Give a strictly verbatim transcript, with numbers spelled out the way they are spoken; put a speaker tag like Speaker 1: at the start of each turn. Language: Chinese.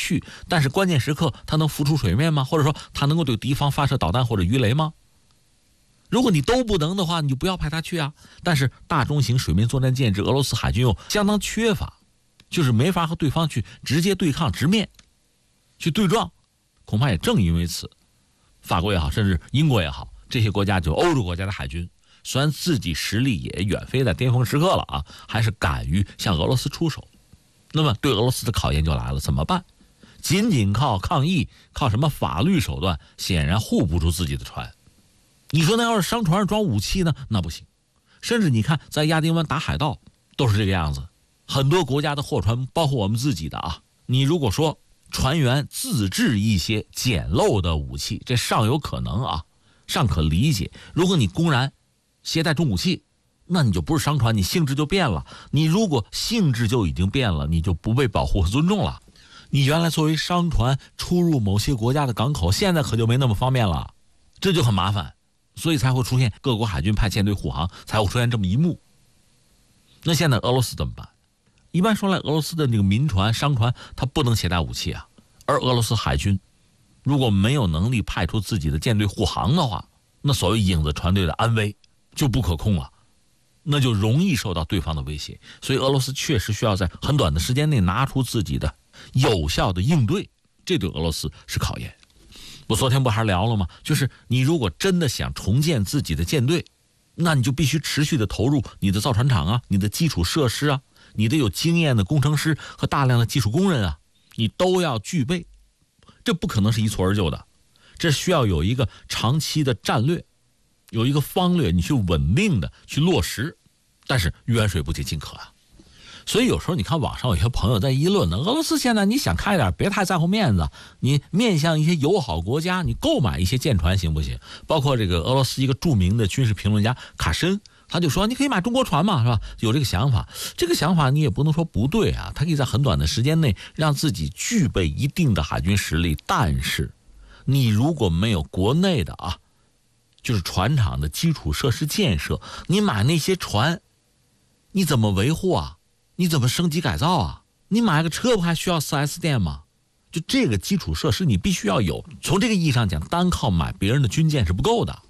Speaker 1: 去，但是关键时刻它能浮出水面吗？或者说它能够对敌方发射导弹或者鱼雷吗？如果你都不能的话，你就不要派它去啊。但是大中型水面作战舰只俄罗斯海军又相当缺乏，就是没法和对方去直接对抗、直面去对撞。恐怕也正因为此，法国也好，甚至英国也好，这些国家就欧洲国家的海军，虽然自己实力也远非在巅峰时刻了啊，还是敢于向俄罗斯出手。那么对俄罗斯的考验就来了，怎么办？仅仅靠抗议，靠什么法律手段，显然护不住自己的船。你说那要是商船上装武器呢？那不行。甚至你看，在亚丁湾打海盗都是这个样子，很多国家的货船，包括我们自己的啊，你如果说船员自制一些简陋的武器，这尚有可能啊，尚可理解。如果你公然携带重武器，那你就不是商船，你性质就变了。你如果性质就已经变了，你就不被保护和尊重了。你原来作为商船出入某些国家的港口，现在可就没那么方便了，这就很麻烦。所以才会出现各国海军派舰队护航，才会出现这么一幕。那现在俄罗斯怎么办？一般说来，俄罗斯的那个民船、商船，它不能携带武器啊。而俄罗斯海军如果没有能力派出自己的舰队护航的话，那所谓影子船队的安危就不可控了，那就容易受到对方的威胁。所以俄罗斯确实需要在很短的时间内拿出自己的有效的应对，这对俄罗斯是考验。我昨天不还聊了吗？就是你如果真的想重建自己的舰队，那你就必须持续的投入你的造船厂啊，你的基础设施啊，你的有经验的工程师和大量的技术工人啊，你都要具备。这不可能是一蹴而就的，这需要有一个长期的战略，有一个方略，你去稳定的去落实。但是远水不解近渴啊。所以有时候你看网上有些朋友在议论呢，俄罗斯现在你想开点，别太在乎面子，你面向一些友好国家，你购买一些舰船行不行？包括这个俄罗斯一个著名的军事评论家卡申，他就说你可以买中国船嘛，是吧？有这个想法，这个想法你也不能说不对啊，他可以在很短的时间内让自己具备一定的海军实力，但是你如果没有国内的啊，就是船厂的基础设施建设，你买那些船，你怎么维护啊？你怎么升级改造啊？你买个车不还需要 四 S 店吗？就这个基础设施你必须要有。从这个意义上讲，单靠买别人的军舰是不够的。